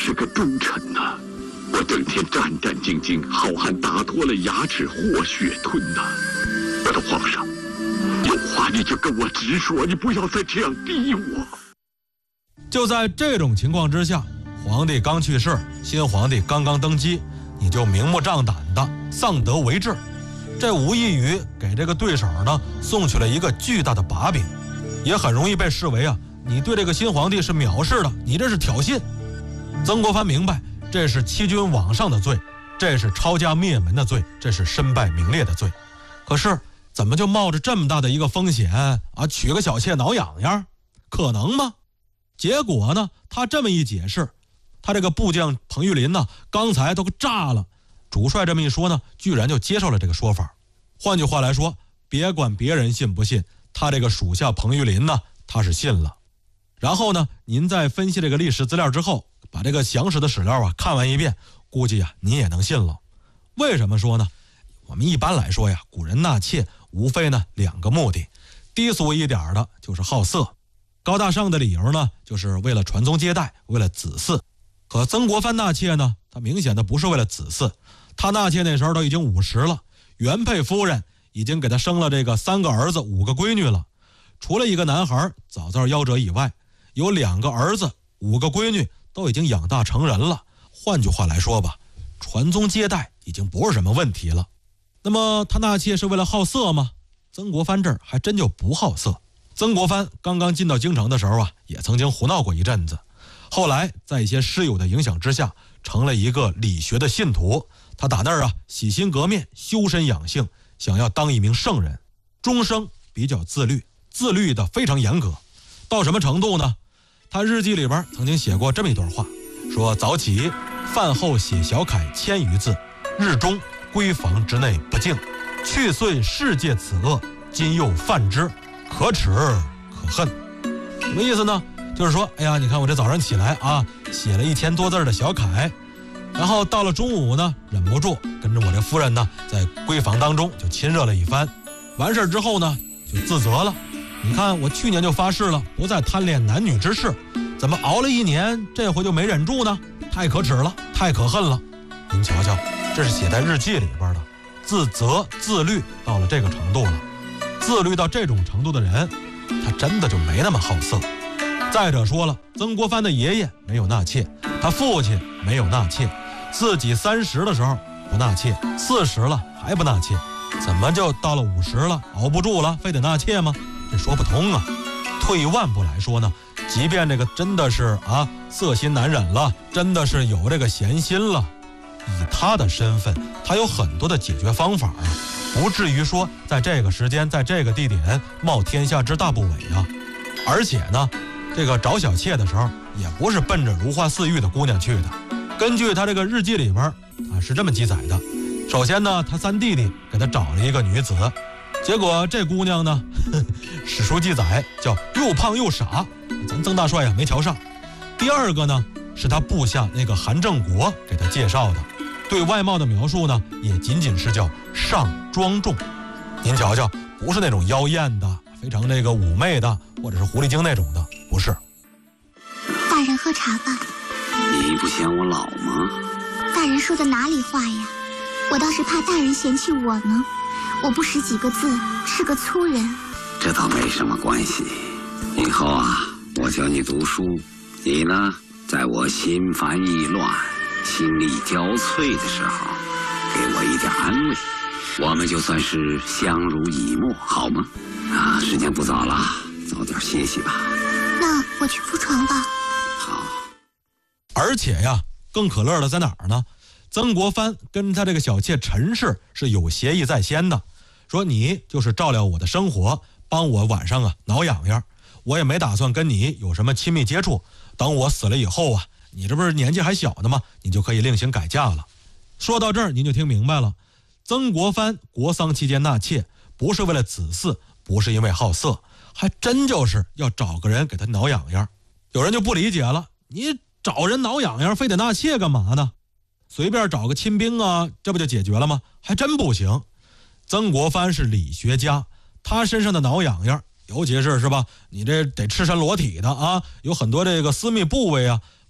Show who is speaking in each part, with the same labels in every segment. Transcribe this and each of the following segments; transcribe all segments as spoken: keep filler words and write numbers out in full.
Speaker 1: 是个忠臣呐、啊，我整天战战兢兢，好汉打脱了牙齿或血吞呐、啊。我的皇上，有话你就跟我直说，你不要再这样逼我。
Speaker 2: 就在这种情况之下，皇帝刚去世，新皇帝刚刚登基，你就明目张胆的丧德为治，这无异于给这个对手呢送去了一个巨大的把柄，也很容易被视为啊你对这个新皇帝是藐视的，你这是挑衅。曾国藩明白这是欺君罔上的罪，这是抄家灭门的罪，这是身败名裂的罪。可是怎么就冒着这么大的一个风险啊娶个小妾挠痒痒？可能吗？结果呢，他这么一解释，他这个部将彭玉麟呢，刚才都炸了。主帅这么一说呢，居然就接受了这个说法。换句话来说，别管别人信不信，他这个属下彭玉麟呢，他是信了。然后呢，您在分析这个历史资料之后，把这个详实的史料啊看完一遍，估计啊您也能信了。为什么说呢？我们一般来说呀，古人纳妾无非呢两个目的，低俗一点的就是好色，高大上的理由呢，就是为了传宗接代，为了子嗣。可曾国藩纳妾呢，他明显的不是为了子嗣，他纳妾那时候都已经五十了，原配夫人已经给他生了这个三个儿子五个闺女了，除了一个男孩早早夭折以外，有两个儿子五个闺女都已经养大成人了。换句话来说吧，传宗接代已经不是什么问题了。那么他纳妾是为了好色吗？曾国藩这儿还真就不好色。曾国藩刚刚进到京城的时候啊，也曾经胡闹过一阵子，后来在一些师友的影响之下，成了一个理学的信徒。他打那儿啊洗心革面，修身养性，想要当一名圣人，终生比较自律，自律的非常严格。到什么程度呢？他日记里边曾经写过这么一段话，说早起饭后写小楷千余字，日中闺房之内不净，去岁世界此恶，今又犯之，可耻可恨。什么意思呢？就是说，哎呀，你看我这早上起来啊，写了一千多字的小楷，然后到了中午呢，忍不住跟着我这夫人呢，在闺房当中就亲热了一番。完事之后呢，就自责了。你看我去年就发誓了，不再贪恋男女之事，怎么熬了一年，这回就没忍住呢？太可耻了，太可恨了。您瞧瞧，这是写在日记里边的，自责自律到了这个程度了。自律到这种程度的人，他真的就没那么好色。再者说了，曾国藩的爷爷没有纳妾，他父亲没有纳妾，自己三十的时候不纳妾，四十了还不纳妾，怎么就到了五十了熬不住了，非得纳妾吗？这说不通啊。退一万步来说呢，即便这个真的是啊色心难忍了，真的是有这个闲心了，以他的身份，他有很多的解决方法啊，不至于说在这个时间在这个地点冒天下之大不韪啊。而且呢，这个找小妾的时候也不是奔着如花似玉的姑娘去的。根据他这个日记里边啊是这么记载的，首先呢，他三弟弟给他找了一个女子，结果这姑娘呢，呵呵史书记载叫又胖又傻，咱曾大帅呀没瞧上。第二个呢，是他部下那个韩正国给他介绍的，对外貌的描述呢，也仅仅是叫上庄重。您瞧瞧，不是那种妖艳的，非常那个妩媚的，或者是狐狸精那种的，不是。
Speaker 3: 大人喝茶吧。
Speaker 1: 你不嫌我老吗？
Speaker 3: 大人说的哪里话呀？我倒是怕大人嫌弃我呢。我不识几个字，是个粗人。
Speaker 1: 这倒没什么关系。以后啊，我教你读书，你呢，在我心烦意乱、心力交瘁的时候，给我一点安慰，我们就算是相濡以沫，好吗？啊，时间不早了，早点歇息吧。
Speaker 3: 那我去铺床吧。
Speaker 1: 好。
Speaker 2: 而且呀，更可乐的在哪儿呢？曾国藩跟他这个小妾陈氏是有协议在先的，说你就是照料我的生活，帮我晚上啊挠痒痒，我也没打算跟你有什么亲密接触。等我死了以后啊，你这不是年纪还小呢吗？你就可以另行改嫁了。说到这儿，您就听明白了，曾国藩国丧期间纳妾，不是为了子嗣，不是因为好色，还真就是要找个人给他挠痒痒。有人就不理解了，你找人挠痒痒，非得纳妾干嘛呢？随便找个亲兵啊，这不就解决了吗？还真不行。曾国藩是理学家，他身上的挠痒痒，尤其是是吧，你这得赤身裸体的啊，有很多这个私密部位啊，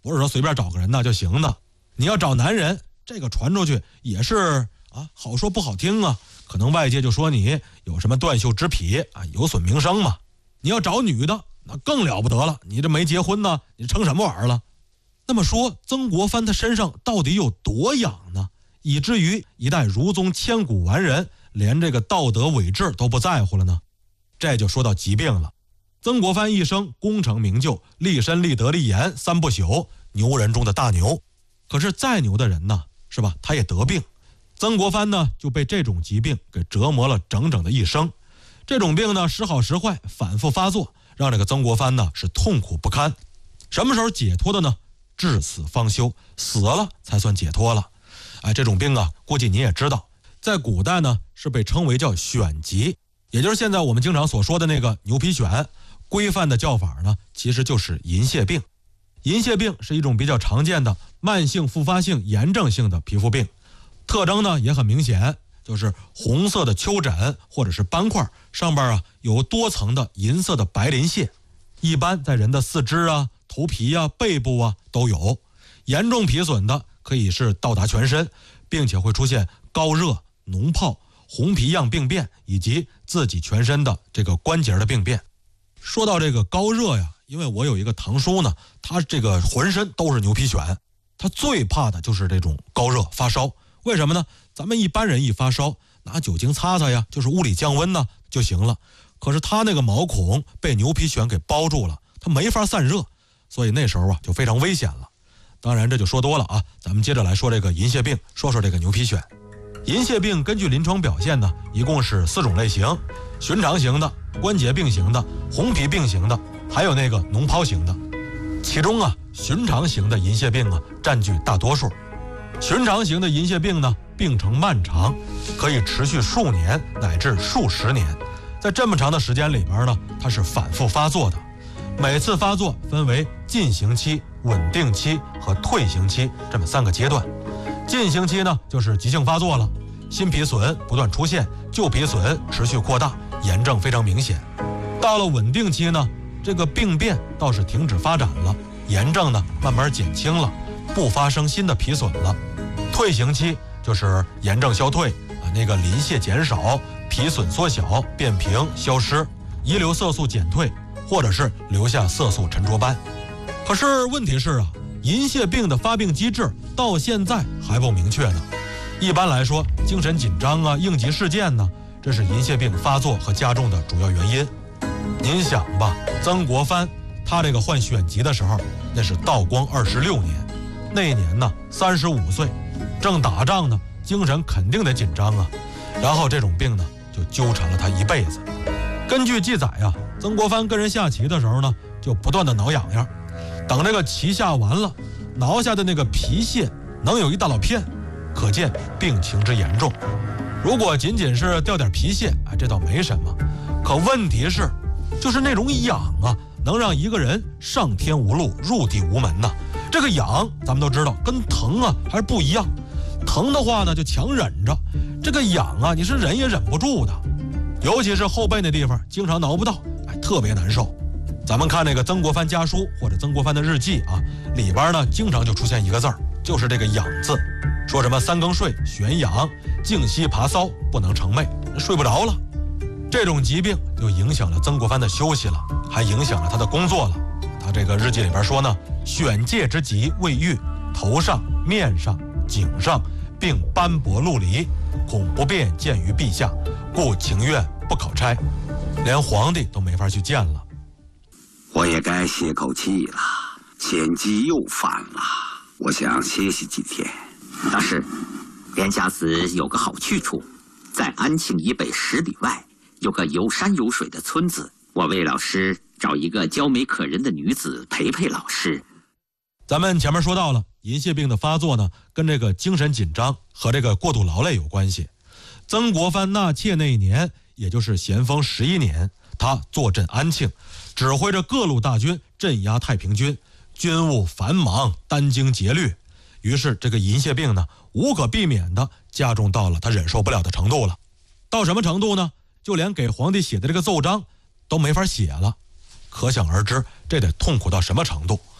Speaker 2: 不是说随便找个人呢就行的。你要找男人，这个传出去也是啊，好说不好听啊，可能外界就说你有什么断袖之癖啊，有损名声嘛。你要找女的，那更了不得了，你这没结婚呢，你成什么玩意儿了？那么说曾国藩他身上到底有多痒呢？以至于一代儒宗千古完人连这个道德伪志都不在乎了呢？这就说到疾病了。曾国藩一生功成名就，立身立德立言三不朽，牛人中的大牛。可是再牛的人呢，是吧？他也得病。曾国藩呢就被这种疾病给折磨了整整的一生。这种病呢时好时坏，反复发作，让这个曾国藩呢是痛苦不堪。什么时候解脱的呢？至死方休，死了才算解脱了。哎，这种病啊，估计你也知道，在古代呢是被称为叫癣疾，也就是现在我们经常所说的那个牛皮癣。规范的叫法呢，其实就是银屑病。银屑病是一种比较常见的慢性复发性炎症性的皮肤病，特征呢也很明显，就是红色的丘疹或者是斑块，上边啊有多层的银色的白鳞屑，一般在人的四肢啊、头皮啊、背部啊都有。严重皮损的可以是到达全身，并且会出现高热、脓泡、红皮样病变以及自己全身的这个关节的病变。说到这个高热呀，因为我有一个堂叔呢，他这个浑身都是牛皮癣，他最怕的就是这种高热发烧。为什么呢？咱们一般人一发烧，拿酒精擦擦呀，就是物理降温呢就行了。可是他那个毛孔被牛皮癣给包住了，他没法散热，所以那时候啊就非常危险了。当然这就说多了啊，咱们接着来说这个银屑病，说说这个牛皮癣。银屑病根据临床表现呢，一共是四种类型：寻常型的、关节病型的、红皮病型的，还有那个脓疱型的。其中啊，寻常型的银屑病啊占据大多数。寻常型的银屑病呢，病程漫长，可以持续数年乃至数十年。在这么长的时间里边呢，它是反复发作的。每次发作分为进行期、稳定期和退行期这么三个阶段。进行期呢，就是急性发作了，新皮损不断出现，旧皮损持续扩大，炎症非常明显。到了稳定期呢，这个病变倒是停止发展了，炎症呢慢慢减轻了，不发生新的皮损了。退行期就是炎症消退啊，那个鳞屑减少，皮损缩小，变平消失，遗留色素减退，或者是留下色素沉着斑。可是问题是啊，银屑病的发病机制到现在还不明确呢。一般来说，精神紧张啊、应急事件呢，这是银屑病发作和加重的主要原因。您想吧，曾国藩他这个患癣疾的时候，那是道光二十六年，那一年呢三十五岁，正打仗呢，精神肯定得紧张啊。然后这种病呢，就纠缠了他一辈子。根据记载啊，曾国藩跟人下棋的时候呢，就不断的挠痒痒，等这个棋下完了，挠下的那个皮屑能有一大老片，可见病情之严重。如果仅仅是掉点皮屑，哎，这倒没什么。可问题是，就是那种痒啊，能让一个人上天无路，入地无门呐。这个痒，咱们都知道，跟疼啊还是不一样。疼的话呢，就强忍着；这个痒啊，你是忍也忍不住的。尤其是后背那地方，经常挠不到，哎，特别难受。咱们看那个曾国藩家书或者曾国藩的日记啊，里边呢经常就出现一个字儿，就是这个痒字。说什么三更睡，癣痒，静息爬骚，不能成寐，睡不着了。这种疾病就影响了曾国藩的休息了，还影响了他的工作了。他这个日记里边说呢，癣疥之疾未愈，头上、面上、颈上并斑驳陆离，恐不便见于陛下，故情愿不考差。连皇帝都没法去见了。
Speaker 1: 我也该歇口气了，癣疾又犯了，我想歇息几天。
Speaker 4: 大师，连家子有个好去处，在安庆以北十里外有个有山有水的村子，我为老师找一个娇美可人的女子陪陪老师。
Speaker 2: 咱们前面说到了，银屑病的发作呢，跟这个精神紧张和这个过度劳累有关系。曾国藩纳妾那一年，也就是咸丰十一年，他坐镇安庆，指挥着各路大军镇压太平军，军务繁忙，殚精竭虑。于是这个银屑病呢，无可避免的加重到了他忍受不了的程度了。到什么程度呢？就连给皇帝写的这个奏章都没法写了。可想而知，这得痛苦到什么程度。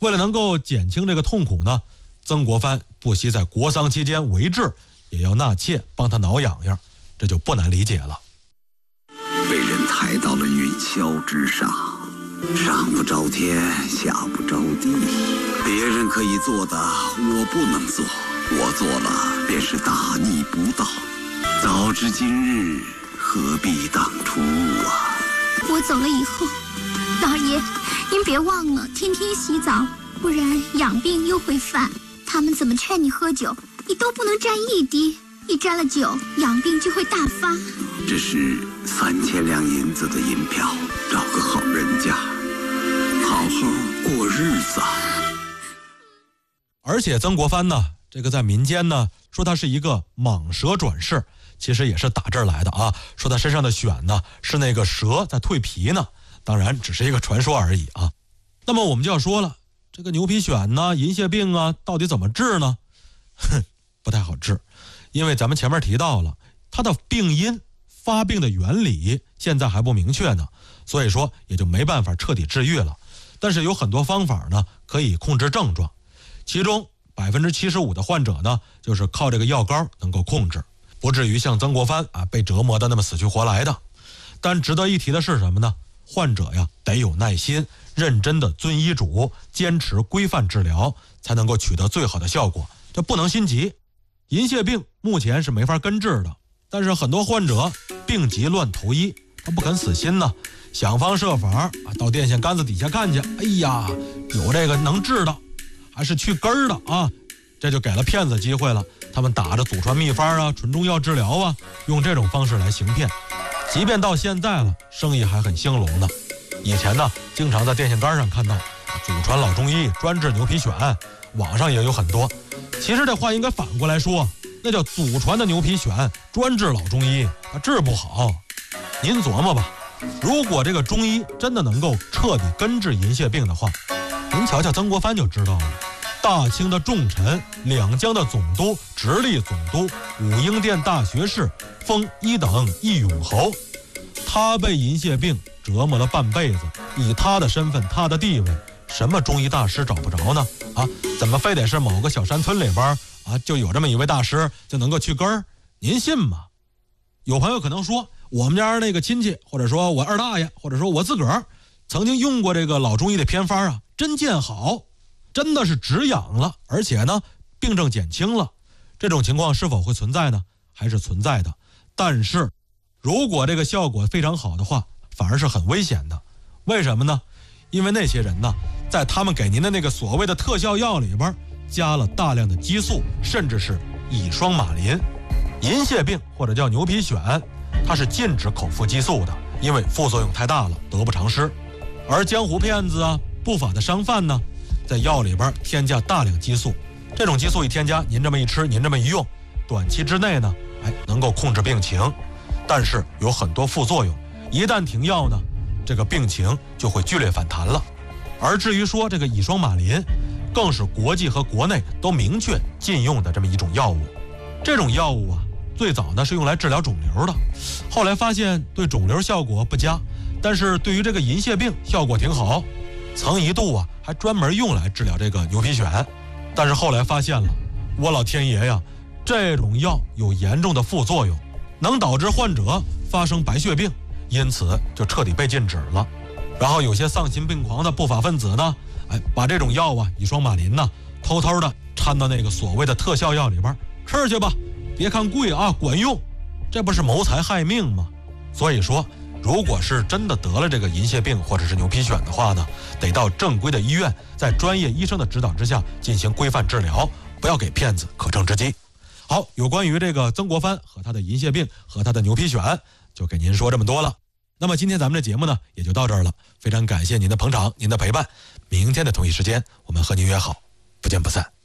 Speaker 2: 为了能够减轻这个痛苦呢，曾国藩不惜在国丧期间为质，也要纳妾帮他挠痒痒，这就不难理解了。
Speaker 1: 被人抬到了云霄之上，上不着天，下不着地，别人可以做的我不能做，我做了便是大逆不道。早知今日，何必当初啊！
Speaker 3: 我走了以后，老爷您别忘了天天洗澡，不然痒病又会犯。他们怎么劝你喝酒，你都不能沾一滴，一沾了酒，痒病就会大发。
Speaker 1: 这是三千两银子的银票，找个好人家，好好过日子。
Speaker 2: 而且曾国藩呢，这个在民间呢说他是一个蟒蛇转世，其实也是打这儿来的啊，说他身上的癣呢是那个蛇在蜕皮呢，当然只是一个传说而已啊。那么我们就要说了，这个牛皮癣呢、银屑病啊，到底怎么治呢？哼，不太好治，因为咱们前面提到了它的病因、发病的原理现在还不明确呢，所以说也就没办法彻底治愈了。但是有很多方法呢可以控制症状，其中百分之七十五的患者呢就是靠这个药膏能够控制，不至于像曾国藩啊被折磨的那么死去活来的。但值得一提的是什么呢？患者呀得有耐心，认真的遵医嘱，坚持规范治疗，才能够取得最好的效果。这不能心急。银屑病目前是没法根治的，但是很多患者病急乱投医，他不肯死心呢，想方设法啊到电线杆子底下看去，哎呀，有这个能治的，还是去根儿的啊，这就给了骗子机会了。他们打着祖传秘方啊、纯中药治疗啊，用这种方式来行骗。即便到现在了，生意还很兴隆呢。以前呢，经常在电线杆上看到祖传老中医专治牛皮癣，网上也有很多。其实这话应该反过来说，那叫祖传的牛皮癣专治老中医，它治不好。您琢磨吧，如果这个中医真的能够彻底根治银屑病的话，您瞧瞧曾国藩就知道了。大清的重臣，两江的总督，直隶总督，武英殿大学士，封一等一勇侯。他被银屑病折磨了半辈子，以他的身份，他的地位，什么中医大师找不着呢？啊，怎么非得是某个小山村里边啊就有这么一位大师就能够去根儿？您信吗？有朋友可能说，我们家那个亲戚，或者说我二大爷，或者说我自个儿，曾经用过这个老中医的偏方啊，真见好。真的是止痒了，而且呢病症减轻了。这种情况是否会存在呢？还是存在的。但是如果这个效果非常好的话，反而是很危险的。为什么呢？因为那些人呢，在他们给您的那个所谓的特效药里边加了大量的激素，甚至是乙双马林。银屑病或者叫牛皮癣，它是禁止口服激素的，因为副作用太大了，得不偿失。而江湖骗子啊、不法的商贩呢，在药里边添加大量激素，这种激素一添加，您这么一吃，您这么一用，短期之内呢，哎，能够控制病情，但是有很多副作用，一旦停药呢，这个病情就会剧烈反弹了。而至于说这个乙双马林，更是国际和国内都明确禁用的这么一种药物。这种药物啊，最早呢是用来治疗肿瘤的，后来发现对肿瘤效果不佳，但是对于这个银屑病效果挺好。曾一度啊还专门用来治疗这个牛皮癣，但是后来发现了，我老天爷呀，这种药有严重的副作用，能导致患者发生白血病，因此就彻底被禁止了。然后有些丧心病狂的不法分子呢，哎，把这种药啊乙双马林呢偷偷的掺到那个所谓的特效药里边，吃去吧，别看贵啊，管用，这不是谋财害命吗？所以说如果是真的得了这个银屑病或者是牛皮癣的话呢，得到正规的医院，在专业医生的指导之下进行规范治疗，不要给骗子可乘之机。好，有关于这个曾国藩和他的银屑病和他的牛皮癣，就给您说这么多了。那么今天咱们的节目呢也就到这儿了，非常感谢您的捧场，您的陪伴。明天的同一时间，我们和您约好，不见不散。